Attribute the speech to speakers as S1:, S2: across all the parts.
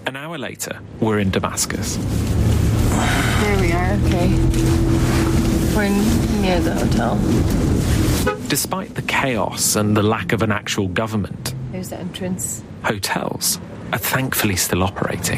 S1: An hour later, we're in Damascus.
S2: There we are, okay. We're near the hotel.
S1: Despite the chaos and the lack of an actual government,
S2: There's the entrance.
S1: hotels are thankfully still operating.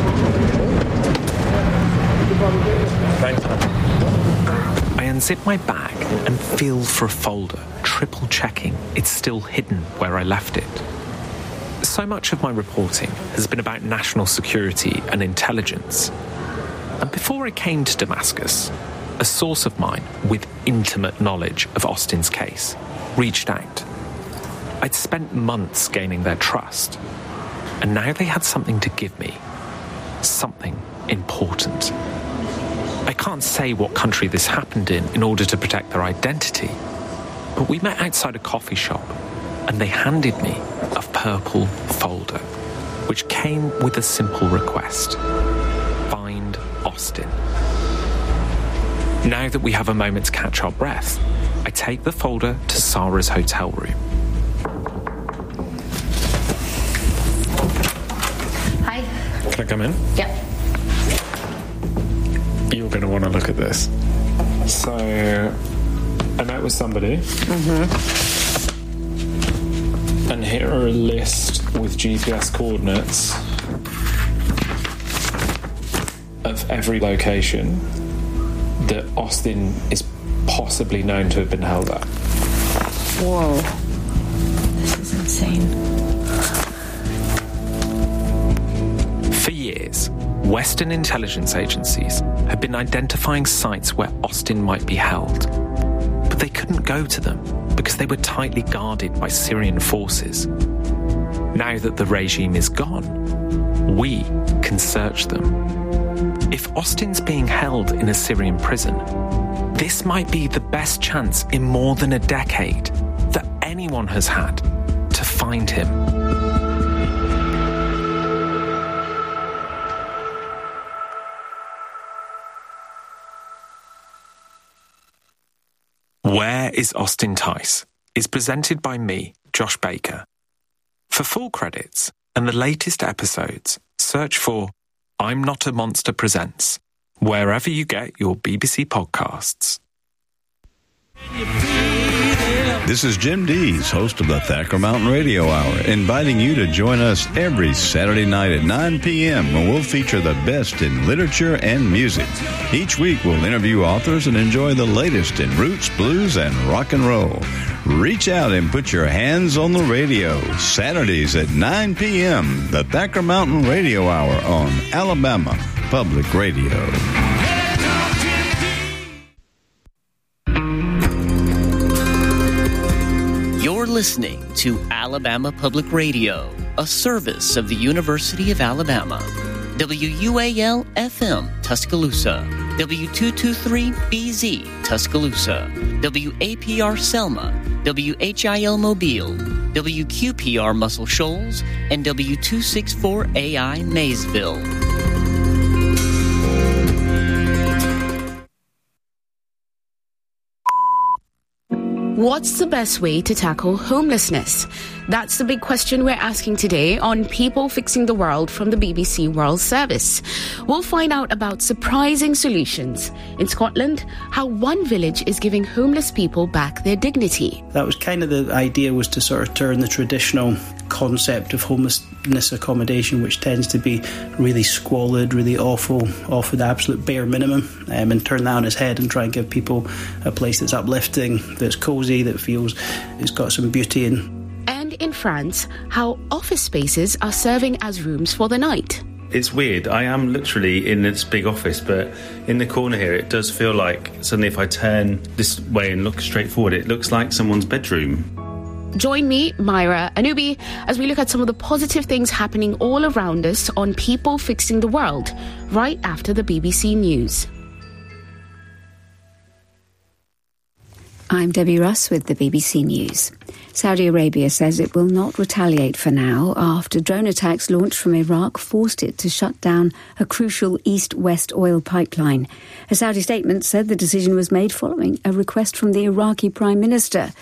S1: I unzip my bag and feel for a folder, triple checking it's still hidden where I left it. So much of my reporting has been about national security and intelligence. And before I came to Damascus, a source of mine with intimate knowledge of Austin's case reached out. I'd spent months gaining their trust, and now they had something to give me. Something important. I can't say what country this happened in order to protect their identity, but we met outside a coffee shop, and they handed me a purple folder, which came with a simple request. Find Austin. Now that we have a moment to catch our breath, I take the folder to Sarah's hotel room.
S2: Hi.
S1: Can I come in?
S2: Yep.
S1: You're going to want to look at this. So, I met with somebody. And here are a list with GPS coordinates of every location that Austin is possibly known to have been held at.
S2: Whoa. This is insane.
S1: For years, Western intelligence agencies have been identifying sites where Austin might be held, but they couldn't go to them because they were tightly guarded by Syrian forces. Now that the regime is gone, we can search them. If Austin's being held in a Syrian prison, this might be the best chance in more than a decade that anyone has had to find him. Where is Austin Tice? Is presented by me, Josh Baker. For full credits and the latest episodes, search for I'm Not a Monster Presents, wherever you get your BBC podcasts.
S3: This is Jim Dees, host of the Thacker Mountain Radio Hour, inviting you to join us every Saturday night at 9 p.m. when we'll feature the best in literature and music. Each week we'll interview authors and enjoy the latest in roots, blues, and rock and roll. Reach out and put your hands on the radio. Saturdays at 9 p.m., the Thacker Mountain Radio Hour on Alabama Public Radio.
S4: You're listening to Alabama Public Radio, a service of the University of Alabama. WUAL-FM, Tuscaloosa. W223BZ, Tuscaloosa. WAPR Selma. WHIL Mobile. WQPR Muscle Shoals. And W264AI Maysville.
S5: What's the best way to tackle homelessness? That's the big question we're asking today on People Fixing the World from the BBC World Service. We'll find out about surprising solutions. In Scotland, how one village is giving homeless people back their dignity.
S6: That was kind of the idea, was to sort of turn the traditional concept of homelessness accommodation, which tends to be really squalid, really awful, offer the absolute bare minimum, and turn that on its head and try and give people a place that's uplifting, that's cosy, that feels it's got some beauty in.
S5: And in France, how office spaces are serving as rooms for the night.
S7: It's weird. I am literally in this big office, but in the corner here, it does feel like suddenly if I turn this way and look straight forward, it looks like someone's bedroom.
S5: Join me, Myra Anubi, as we look at some of the positive things happening all around us on People Fixing the World, right after the BBC News.
S8: I'm Debbie Russ with the BBC News. Saudi Arabia says it will not retaliate for now after drone attacks launched from Iraq forced it to shut down a crucial east-west oil pipeline. A Saudi statement said the decision was made following a request from the Iraqi Prime Minister.